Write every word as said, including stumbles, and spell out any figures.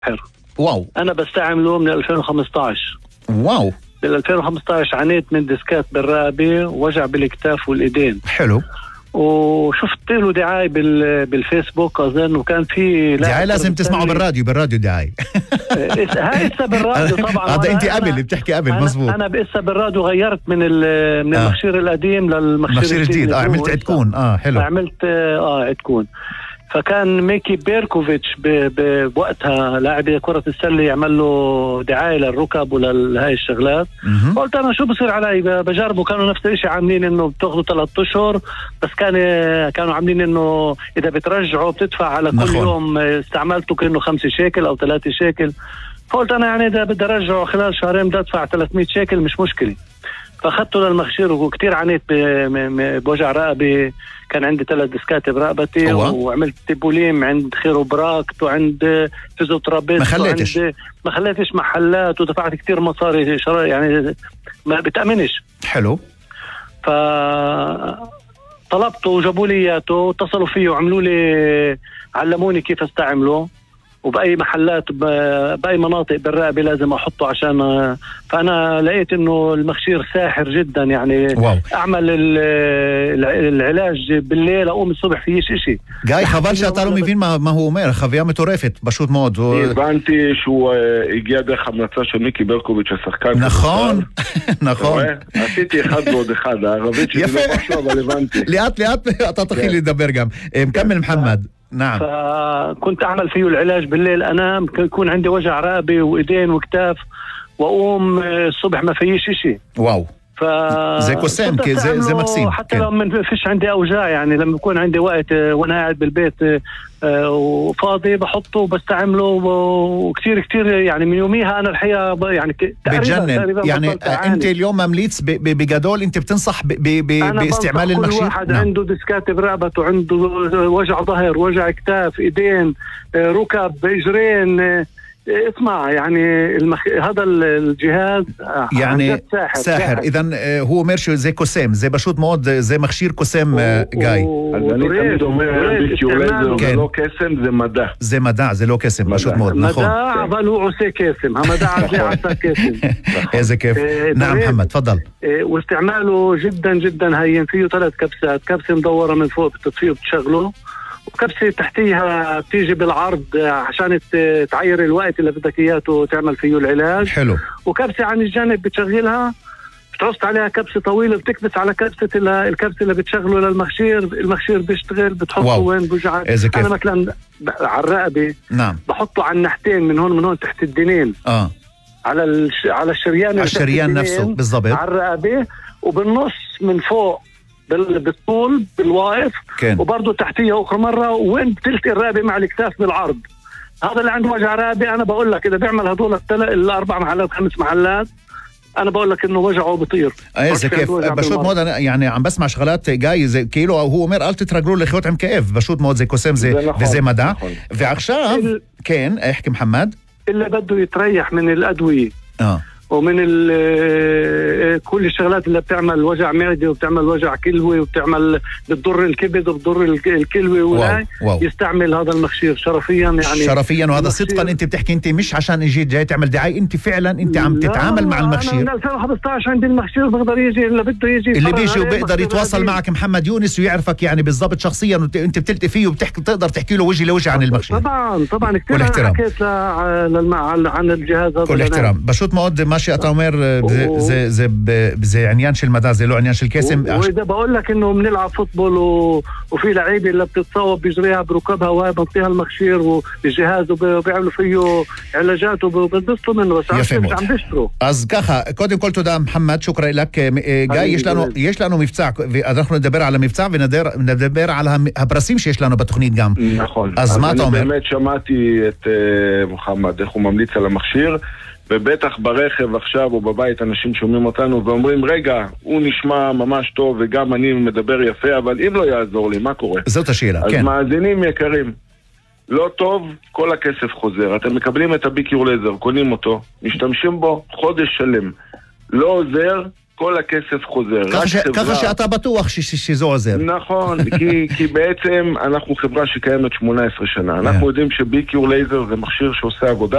واو. انا بستعمله من ألفين وخمسة عشر. واو. بال ألفين وخمسة عشر عانيت من ديسكات بالرقبه ووجع بالاكتاف والايدين. حلو. وشفت له دعاية بال بالفيسبوك أظن، وكان في دعاية لازم تسمعه بالراديو بالراديو دعاية. هاي لسه بالراديو طبعا. هذا أنت قبل اللي بتحكي قبل مزبوط. أنا لسه بالراديو غيرت من من آه. المخشير القديم للمخشير الجديد. آه عملت عدكون. آه حلو. عملت آه عدكون. فكان ميكي بيركوفيتش بوقتها لاعب كرة السلة يعمل له دعاية للركب ولهاي الشغلات. قلت أنا شو بصير علي بجربه. كانوا نفس الشيء عاملين إنه بتاخذوا ثلاثة أشهر بس كان كانوا عاملين إنه إذا بترجعوا بتدفع على كل نخون. يوم استعملته كأنه خمسة شيكل أو ثلاثة شيكل. فقلت أنا يعني إذا بدي أرجعه خلال شهرين بدي أدفع ثلاثمية شيكل مش مشكلة. فأخذته للمخشير وكتير عانيت بوجع رقبة. كان عندي ثلاث ديسكات برقبتي وعملت تيبوليم عند خيروبراكت وعند فيزيوترابيست. ما خليتش ما خليتش محلات ودفعت كتير مصاري يعني ما بتأمنش. حلو. فطلبته وجابوا لي اياته واتصلوا فيه وعملوا لي علموني كيف استعمله وبأي محلات بأي مناطق بالرقبة لازم أحطه عشان. فأنا لقيت إنه المخشير ساحر جدا يعني. واو. أعمل العلاج بالليل أقوم الصبح فيش إشي. جاي خبر شاطروا مين ما ما هو مير خبيا متورفت بشوت مود. הבנתי שהוא הגיע דרך המלצה של מיקי ברקוביץ' השחקן. נכון, נכון. עשיתי אחד ועוד אחד. הערבית שלי לא משהו אבל הבנתי. לאט לאט אתה תתחיל לדבר גם. מכמל محمد. نعم. فكنت أعمل فيه العلاج بالليل أنام يكون عندي وجع رقبة وإيدين وكتاف وأقوم الصبح ما فيش إشي. واو. ف... زي كوسام زي زي ماكسيم. حتى لو ما فيش عندي أوجاع يعني لما يكون عندي وقت وأنا قاعد بالبيت وفاضي بحطه وبستعمله وكتير كتير يعني من يوميها أنا الحقيقة يعني بتجنن يعني. أنت اليوم ممليت بجدول أنت بتنصح ب... ب... باستعمال المخشير. كل واحد نعم. عنده ديسكات برقبته عنده وجع ظهر وجع كتاف إيدين ركب إجرين. اسمع يعني المخ... هذا الجهاز يعني ساحر, ساحر. اذا هو ميرشو زي كوسام زي بشوت مود زي مخشير كوسام جاي. אז אני תמיד אומר ביקיולייזר זה לא קסם זה מדע. זה מדע זה לא קסם פשוט מאוד נכון. מדע אבל הוא עושה קסם. המדע הזה עשה קסם. איזה كيف. نعم محمد تفضل. واستعماله جدا جدا هين فيه ثلاث كبسات. كبسة مدورة من فوق بتطفيه وبتشغله وكبسة تحتيها بتيجي بالعرض عشان تعير الوقت اللي بدك اياه وتعمل فيه العلاج. حلو. وكبسة عن الجانب بتشغلها بتعصت عليها كبسة طويلة بتكبس على كبسة الكبسة اللي بتشغله للمخشير. المخشير بيشتغل بتحطه وين بوجعك. أنا مثلا على الرقبة نعم بحطه على الناحيتين من هون من هون تحت الدنين. اه على الش... على الشريان على الشريان نفسه بالضبط على الرقبة وبالنص من فوق بالطول بالواقف وبرضه تحتيه أخرى مرة وين بتلتقي الرقبة مع الكتاف بالعرض. هذا اللي عنده وجع رقبة أنا بقول لك إذا بيعمل هذول الأربع محلات خمس محلات أنا بقول لك إنه وجعه بيطير. إذا كيف بشوت مود أنا يعني عم بسمع شغلات جاي زي كيلو هو مير قال تترجلوا لخيوط عم كيف بشوت مود زي كوسام زي زي مدى وعشان كان احكي محمد اللي بده يتريح من الأدوية آه. ومن كل الشغلات اللي بتعمل وجع معدة وبتعمل وجع كلوي وبتعمل بتضر الكبد وبتضر الكلوي ولا يستعمل هذا المخشير شرفيا يعني شرفيا. وهذا صدقا انت بتحكي انت مش عشان اجيت جاي تعمل دعاية انت فعلا انت عم تتعامل مع المخشير. انا من ألفين وخمسة عشر عندي المخشير بقدر يجي اللي بده يجي اللي بيجي وبيقدر يتواصل معك محمد يونس ويعرفك يعني بالضبط شخصيا وانت بتلتقي فيه وبتحكي تقدر تحكي له وجه لوجه عن المخشير. طبعا طبعا كثير حكيت عن الجهاز هذا. كل احترام بشوت مود ماشي أتامر زي زي زي عنيان شل المدى زي لو عنيان شل الكاسم. وإذا بقول لك إنه بنلعب فوتبول و... وفي لعيبة اللي بتتصاوب بيجريها بركبها وهي بنطيها المخشير والجهاز وبيعملوا فيه علاجات وبنبسطوا منه بس مش عم بيشتروا. אז ככה קודם כל תודה محمد شكرا لك. גיא יש לנו יש לנו מבצע ואנחנו נדבר על המבצע ונדבר על הפרסים שיש לנו בתוכנית גם. נכון. אז מה אתה אומר? אני באמת שמעתי את מוחמד איך הוא ממליץ על המכשיר ובטח ברכב עכשיו או בבית אנשים שומעים אותנו ואומרים רגע, הוא נשמע ממש טוב וגם אני מדבר יפה, אבל אם לא יעזור לי, מה קורה? זאת השאלה, אז כן. אז מאזינים יקרים, לא טוב, כל הכסף חוזר. אתם מקבלים את הביקיולייזר, קונים אותו, משתמשים בו חודש שלם. לא עוזר, כל הכסף חוזר. ככה, ש... חברה... ככה שאתה בטוח ש... ש... שזה עוזר. נכון, כי, כי בעצם אנחנו חברה שקיימת שמונה עשרה שנה. אנחנו יודעים שבי-קיור לייזר זה מכשיר שעושה עבודה.